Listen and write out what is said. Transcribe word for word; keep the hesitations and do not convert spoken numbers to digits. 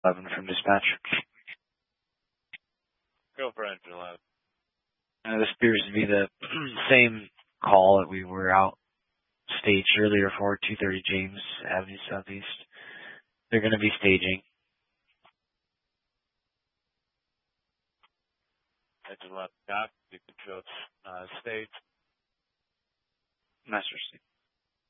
eleven from dispatch. Go for engine eleven. Uh, this appears to be the same call that we were out staged earlier for, two thirty James Avenue Southeast. They're going to be staging. Engine eleven, got you can show uh, stage. Master State.